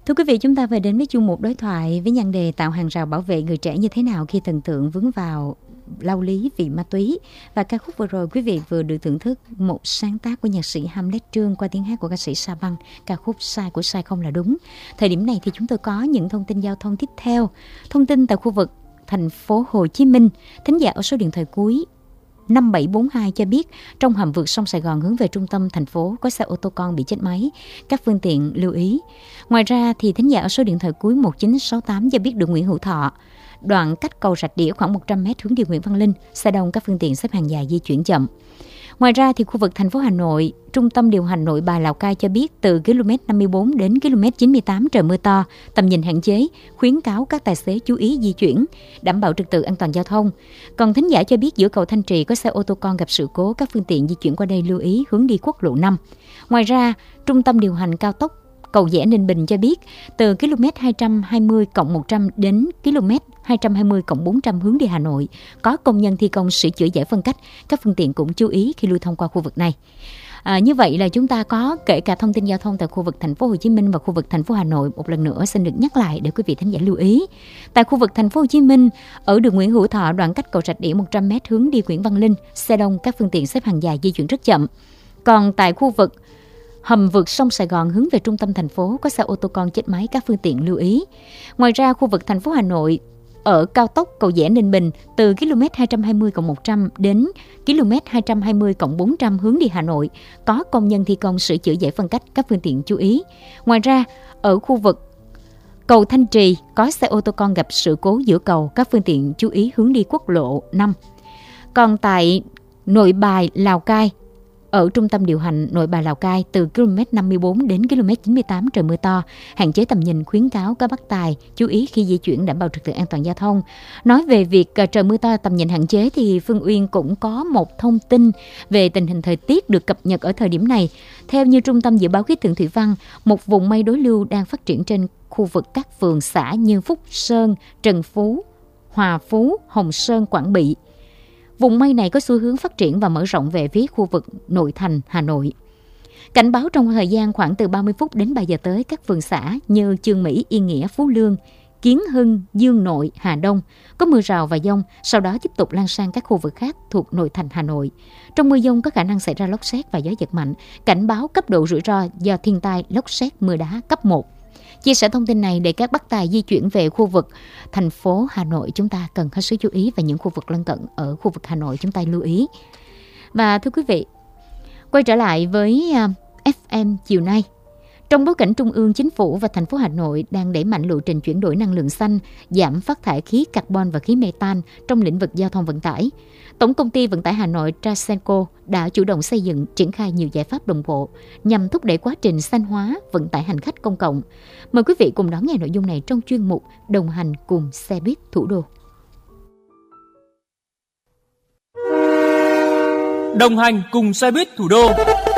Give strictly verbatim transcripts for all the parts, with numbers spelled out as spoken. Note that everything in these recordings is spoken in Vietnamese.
Thưa quý vị, chúng ta về đến với chuyên mục đối thoại với nhan đề tạo hàng rào bảo vệ người trẻ như thế nào khi thần tượng vướng vào lao lý vì ma túy. Và ca khúc vừa rồi quý vị vừa được thưởng thức một sáng tác của nhạc sĩ Hamlet Trương qua tiếng hát của ca sĩ Sa Băng, ca khúc Sai của Sai không là đúng. Thời điểm này thì chúng tôi có những thông tin giao thông tiếp theo. Thông tin tại khu vực thành phố Hồ Chí Minh, thính giả ở số điện thoại cuối năm bảy bốn hai cho biết trong hầm vượt sông Sài Gòn hướng về trung tâm thành phố có xe ô tô con bị chết máy, các phương tiện lưu ý. Ngoài ra thì thính giả ở số điện thoại cuối một chín sáu tám cho biết đường Nguyễn Hữu Thọ, đoạn cách cầu Rạch Đĩa khoảng một trăm mét hướng đi Nguyễn Văn Linh, xe đông, các phương tiện xếp hàng dài di chuyển chậm. Ngoài ra thì khu vực thành phố Hà Nội, Trung tâm điều hành Nội Bài Lào Cai cho biết từ ki lô mét năm mươi bốn đến ki lô mét chín mươi tám trời mưa to, tầm nhìn hạn chế, khuyến cáo các tài xế chú ý di chuyển, đảm bảo trật tự an toàn giao thông. Còn thính giả cho biết giữa cầu Thanh Trì có xe ô tô con gặp sự cố, các phương tiện di chuyển qua đây lưu ý hướng đi quốc lộ năm. Ngoài ra, Trung tâm điều hành cao tốc Cầu Giẽ Ninh Bình cho biết từ ki lô mét hai trăm hai mươi cộng một trăm đến ki lô mét hai trăm hai mươi cộng bốn trăm hướng đi Hà Nội có công nhân thi công sửa chữa giải phân cách, các phương tiện cũng chú ý khi lưu thông qua khu vực này. À, như vậy là chúng ta có kể cả thông tin giao thông tại khu vực thành phố Hồ Chí Minh và khu vực thành phố Hà Nội. Một lần nữa xin được nhắc lại để quý vị thính giả lưu ý. Tại khu vực thành phố Hồ Chí Minh, ở đường Nguyễn Hữu Thọ đoạn cách cầu Rạch Đĩa một trăm mét hướng đi Nguyễn Văn Linh, xe đông, các phương tiện xếp hàng dài di chuyển rất chậm. Còn tại khu vực hầm vượt sông Sài Gòn hướng về trung tâm thành phố có xe ô tô con chết máy, các phương tiện lưu ý. Ngoài ra khu vực thành phố Hà Nội ở cao tốc Cầu Giẽ Ninh Bình từ ki lô mét hai trăm hai mươi cộng một trăm đến ki lô mét hai trăm hai mươi cộng bốn trăm hướng đi Hà Nội có công nhân thi công sửa chữa giải phân cách, các phương tiện chú ý. Ngoài ra ở khu vực cầu Thanh Trì có xe ô tô con gặp sự cố giữa cầu, các phương tiện chú ý hướng đi quốc lộ năm. Còn tại Nội Bài Lào Cai, ở trung tâm điều hành Nội Bài Lào Cai từ ki lô mét năm mươi bốn đến ki lô mét chín mươi tám trời mưa to, hạn chế tầm nhìn, khuyến cáo các bác tài chú ý khi di chuyển đảm bảo trật tự an toàn giao thông. Nói về việc trời mưa to tầm nhìn hạn chế thì Phương Uyên cũng có một thông tin về tình hình thời tiết được cập nhật ở thời điểm này. Theo như Trung tâm Dự báo Khí tượng Thủy văn, một vùng mây đối lưu đang phát triển trên khu vực các phường xã như Phúc Sơn, Trần Phú, Hòa Phú, Hồng Sơn, Quảng Bị. Vùng mây này có xu hướng phát triển và mở rộng về phía khu vực nội thành Hà Nội. Cảnh báo trong thời gian khoảng từ ba mươi phút đến ba giờ tới, các phường xã như Chương Mỹ, Yên Nghĩa, Phú Lương, Kiến Hưng, Dương Nội, Hà Đông có mưa rào và dông, sau đó tiếp tục lan sang các khu vực khác thuộc nội thành Hà Nội. Trong mưa dông có khả năng xảy ra lốc sét và gió giật mạnh, cảnh báo cấp độ rủi ro do thiên tai, lốc sét, mưa đá cấp một. Chia sẻ thông tin này để các bác tài di chuyển về khu vực thành phố Hà Nội, chúng ta cần hết sức chú ý, và những khu vực lân cận ở khu vực Hà Nội chúng ta lưu ý. Và thưa quý vị, quay trở lại với ép em chiều nay. Trong bối cảnh Trung ương, Chính phủ và thành phố Hà Nội đang đẩy mạnh lộ trình chuyển đổi năng lượng xanh, giảm phát thải khí carbon và khí metan trong lĩnh vực giao thông vận tải, Tổng công ty Vận tải Hà Nội Trasenco đã chủ động xây dựng, triển khai nhiều giải pháp đồng bộ nhằm thúc đẩy quá trình xanh hóa vận tải hành khách công cộng. Mời quý vị cùng đón nghe nội dung này trong chuyên mục Đồng hành cùng xe buýt thủ đô. Đồng hành cùng xe buýt thủ đô.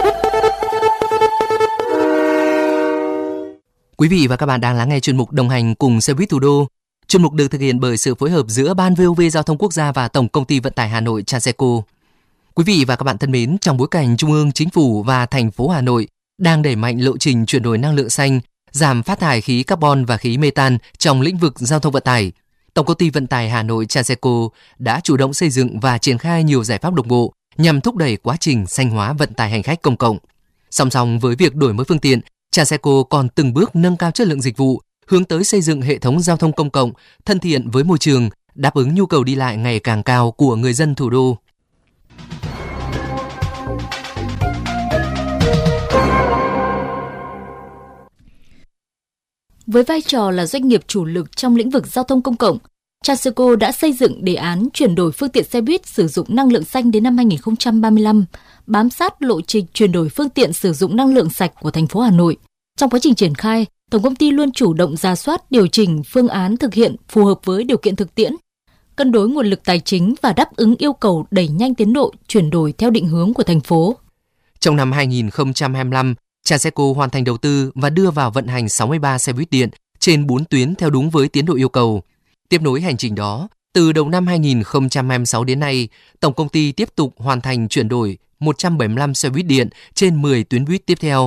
Quý vị và các bạn đang lắng nghe chuyên mục Đồng hành cùng xe buýt thủ đô. Chuyên mục được thực hiện bởi sự phối hợp giữa Ban vê o vê Giao thông Quốc gia và Tổng công ty Vận tải Hà Nội Trasenco. Quý vị và các bạn thân mến, trong bối cảnh Trung ương, Chính phủ và thành phố Hà Nội đang đẩy mạnh lộ trình chuyển đổi năng lượng xanh, giảm phát thải khí carbon và khí metan trong lĩnh vực giao thông vận tải, Tổng công ty Vận tải Hà Nội Trasenco đã chủ động xây dựng và triển khai nhiều giải pháp đồng bộ nhằm thúc đẩy quá trình xanh hóa vận tải hành khách công cộng. Song song với việc đổi mới phương tiện, Trasenco còn từng bước nâng cao chất lượng dịch vụ, hướng tới xây dựng hệ thống giao thông công cộng thân thiện với môi trường, đáp ứng nhu cầu đi lại ngày càng cao của người dân thủ đô. Với vai trò là doanh nghiệp chủ lực trong lĩnh vực giao thông công cộng, Trasenco đã xây dựng đề án chuyển đổi phương tiện xe buýt sử dụng năng lượng xanh đến năm hai không ba lăm, bám sát lộ trình chuyển đổi phương tiện sử dụng năng lượng sạch của thành phố Hà Nội. Trong quá trình triển khai, Tổng công ty luôn chủ động rà soát, điều chỉnh phương án thực hiện phù hợp với điều kiện thực tiễn, cân đối nguồn lực tài chính và đáp ứng yêu cầu đẩy nhanh tiến độ chuyển đổi theo định hướng của thành phố. Trong năm hai không hai lăm, Trasenco hoàn thành đầu tư và đưa vào vận hành sáu mươi ba xe buýt điện trên bốn tuyến theo đúng với tiến độ yêu cầu. Tiếp nối hành trình đó, từ đầu năm hai không hai sáu đến nay, Tổng công ty tiếp tục hoàn thành chuyển đổi một trăm bảy mươi lăm xe buýt điện trên mười tuyến buýt tiếp theo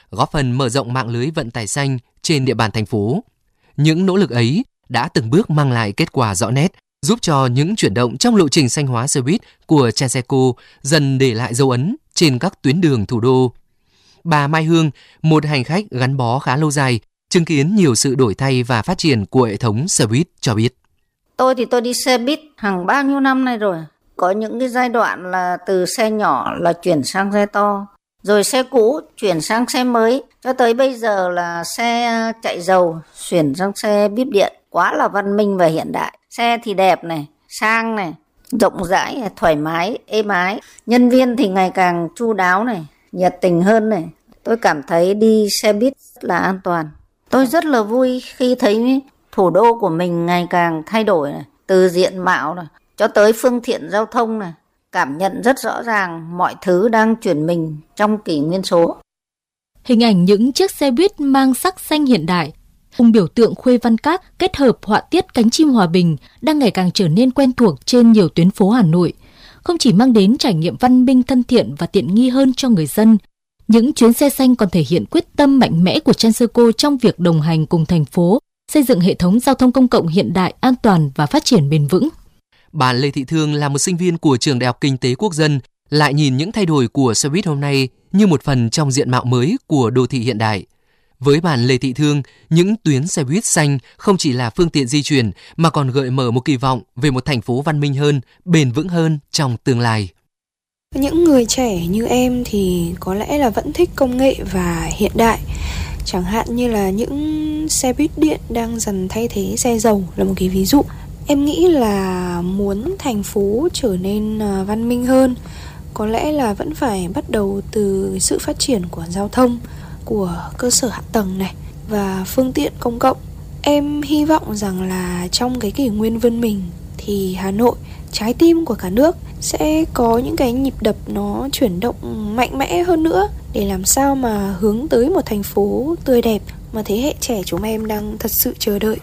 góp phần mở rộng mạng lưới vận tải xanh trên địa bàn thành phố. Những nỗ lực ấy đã từng bước mang lại kết quả rõ nét, giúp cho những chuyển động trong lộ trình xanh hóa xe buýt của Transeco dần để lại dấu ấn trên các tuyến đường thủ đô. Bà Mai Hương, một hành khách gắn bó khá lâu dài, chứng kiến nhiều sự đổi thay và phát triển của hệ thống xe buýt cho biết. Tôi thì tôi đi xe buýt hàng bao nhiêu năm nay rồi. Có những cái giai đoạn là từ xe nhỏ là chuyển sang xe to, rồi xe cũ chuyển sang xe mới, cho tới bây giờ là xe chạy dầu chuyển sang xe buýt điện. Quá là văn minh và hiện đại. Xe thì đẹp này, sang này, rộng rãi, thoải mái, êm ái. Nhân viên thì ngày càng chu đáo này, nhiệt tình hơn này. Tôi cảm thấy đi xe buýt rất là an toàn. Tôi rất là vui khi thấy thủ đô của mình ngày càng thay đổi này, từ diện mạo này, cho tới phương tiện giao thông này. Cảm nhận rất rõ ràng mọi thứ đang chuyển mình trong kỷ nguyên số. Hình ảnh những chiếc xe buýt mang sắc xanh hiện đại, cùng biểu tượng khuê văn các kết hợp họa tiết cánh chim hòa bình đang ngày càng trở nên quen thuộc trên nhiều tuyến phố Hà Nội. Không chỉ mang đến trải nghiệm văn minh thân thiện và tiện nghi hơn cho người dân, những chuyến xe xanh còn thể hiện quyết tâm mạnh mẽ của Transeco trong việc đồng hành cùng thành phố, xây dựng hệ thống giao thông công cộng hiện đại, an toàn và phát triển bền vững. Bà Lê Thị Thương là một sinh viên của Trường Đại học Kinh tế Quốc dân, lại nhìn những thay đổi của xe buýt hôm nay như một phần trong diện mạo mới của đô thị hiện đại. Với bà Lê Thị Thương, những tuyến xe buýt xanh không chỉ là phương tiện di chuyển mà còn gợi mở một kỳ vọng về một thành phố văn minh hơn, bền vững hơn trong tương lai. Những người trẻ như em thì có lẽ là vẫn thích công nghệ và hiện đại. Chẳng hạn như là những xe buýt điện đang dần thay thế xe dầu là một cái ví dụ. Em nghĩ là muốn thành phố trở nên văn minh hơn, có lẽ là vẫn phải bắt đầu từ sự phát triển của giao thông, của cơ sở hạ tầng này và phương tiện công cộng. Em hy vọng rằng là trong cái kỷ nguyên vươn mình thì Hà Nội, trái tim của cả nước, sẽ có những cái nhịp đập nó chuyển động mạnh mẽ hơn nữa để làm sao mà hướng tới một thành phố tươi đẹp mà thế hệ trẻ chúng em đang thật sự chờ đợi.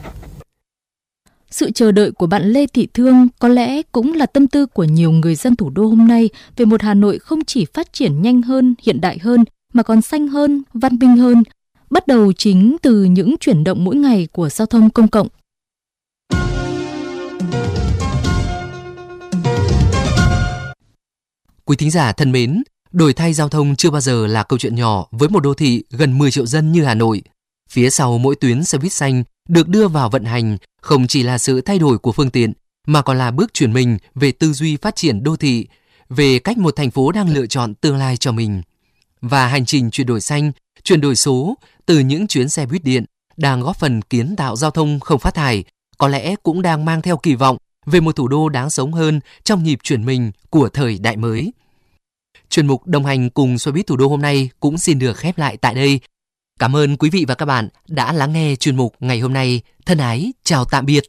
Sự chờ đợi của bạn Lê Thị Thương có lẽ cũng là tâm tư của nhiều người dân thủ đô hôm nay về một Hà Nội không chỉ phát triển nhanh hơn, hiện đại hơn, mà còn xanh hơn, văn minh hơn, bắt đầu chính từ những chuyển động mỗi ngày của giao thông công cộng. Quý thính giả thân mến, đổi thay giao thông chưa bao giờ là câu chuyện nhỏ với một đô thị gần mười triệu dân như Hà Nội. Phía sau mỗi tuyến xe buýt xanh được đưa vào vận hành không chỉ là sự thay đổi của phương tiện, mà còn là bước chuyển mình về tư duy phát triển đô thị, về cách một thành phố đang lựa chọn tương lai cho mình. Và hành trình chuyển đổi xanh, chuyển đổi số từ những chuyến xe buýt điện đang góp phần kiến tạo giao thông không phát thải, có lẽ cũng đang mang theo kỳ vọng về một thủ đô đáng sống hơn trong nhịp chuyển mình của thời đại mới. Chuyên mục đồng hành cùng Xe buýt thủ đô hôm nay cũng xin được khép lại tại đây. Cảm ơn quý vị và các bạn đã lắng nghe chuyên mục ngày hôm nay. Thân ái, chào tạm biệt.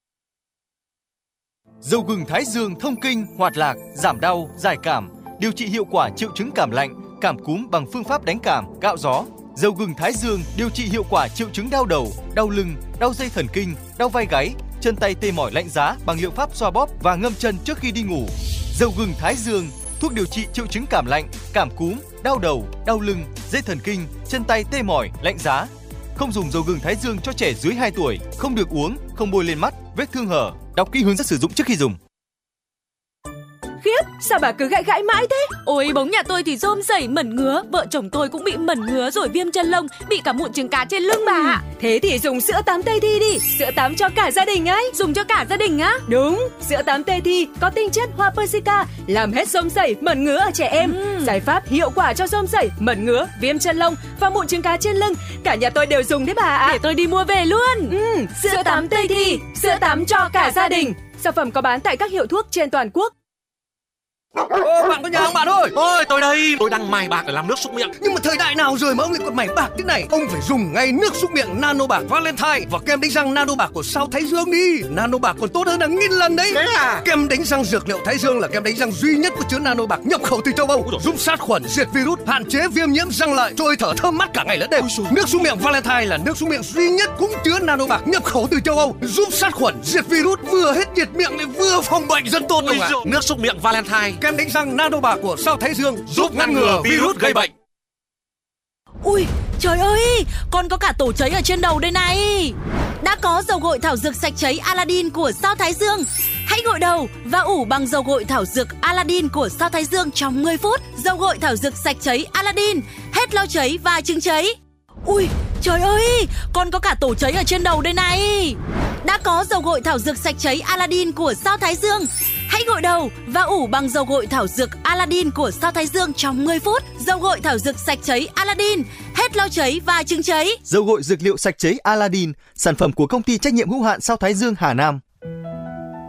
Dầu gừng Thái Dương thông kinh, hoạt lạc, giảm đau, giải cảm, điều trị hiệu quả triệu chứng cảm lạnh, cảm cúm bằng phương pháp đánh cảm, cạo gió. Dầu gừng Thái Dương điều trị hiệu quả triệu chứng đau đầu, đau lưng, đau dây thần kinh, đau vai gáy, chân tay tê mỏi lạnh giá bằng liệu pháp xoa bóp và ngâm chân trước khi đi ngủ. Dầu gừng Thái Dương, thuốc điều trị triệu chứng cảm lạnh, cảm cúm, đau đầu, đau lưng, dây thần kinh, chân tay tê mỏi, lạnh giá. Không dùng dầu gừng Thái Dương cho trẻ dưới hai tuổi, không được uống, không bôi lên mắt, vết thương hở. Đọc kỹ hướng dẫn sử dụng trước khi dùng. Khiếp, sao bà cứ gãi gãi mãi thế? Ôi, bóng nhà tôi thì rôm rẩy mẩn ngứa, vợ chồng tôi cũng bị mẩn ngứa rồi viêm chân lông, bị cả mụn trứng cá trên lưng bà ạ. Ừ. Thế thì dùng sữa tắm Tây Thi đi, sữa tắm cho cả gia đình ấy. Dùng cho cả gia đình á? Đúng, sữa tắm Tây Thi có tinh chất hoa persica, làm hết rôm rẩy, mẩn ngứa ở trẻ em. Ừ. Giải pháp hiệu quả cho rôm rẩy, mẩn ngứa, viêm chân lông và mụn trứng cá trên lưng. Cả nhà tôi đều dùng đấy bà ạ. Để tôi đi mua về luôn. Ừ, sữa, sữa tắm Tây Thi, sữa tắm cho cả gia đình. Sản phẩm có bán tại các hiệu thuốc trên toàn quốc. Ô, bạn có nhà không bạn ơi? Ôi, tôi đây, tôi đang mài bạc để làm nước súc miệng. Nhưng mà thời đại nào rồi mà ông lại còn mài bạc thế này? Ông phải dùng ngay nước súc miệng Nano Bạc Valentine và kem đánh răng Nano Bạc của Sao Thái Dương đi. Nano Bạc còn tốt hơn là nghìn lần đấy. Thế à? Kem đánh răng dược liệu Thái Dương là kem đánh răng duy nhất có chứa Nano Bạc nhập khẩu từ châu Âu, giúp sát khuẩn, diệt virus, hạn chế viêm nhiễm răng lợi, trôi thở thơm mát cả ngày lẫn đêm. Nước súc miệng Valentine là nước súc miệng duy nhất cũng chứa Nano Bạc nhập khẩu từ châu Âu, giúp sát khuẩn, diệt virus, vừa hết nhiệt miệng lại vừa phòng bệnh rất tốt luôn ạ. Nước súc miệng Valentine, kem đánh răng Nano Bạc của Sao Thái Dương giúp ngăn ngừa virus gây bệnh. Ui, trời ơi, con có cả tổ cháy ở trên đầu đây này. Đã có dầu gội thảo dược sạch cháy Aladdin của Sao Thái Dương. Hãy gội đầu và ủ bằng dầu gội thảo dược Aladdin của Sao Thái Dương trong mười phút. Dầu gội thảo dược sạch cháy Aladdin, hết lo cháy và chứng cháy. Ui, trời ơi, con có cả tổ cháy ở trên đầu đây này. Đã có dầu gội thảo dược sạch cháy Aladdin của Sao Thái Dương. Hãy gội đầu và ủ bằng dầu gội thảo dược Aladdin của Sao Thái Dương trong mười phút. Dầu gội thảo dược sạch cháy Aladdin, hết lo cháy và chứng cháy. Dầu gội dược liệu sạch cháy Aladdin, sản phẩm của công ty trách nhiệm hữu hạn Sao Thái Dương Hà Nam.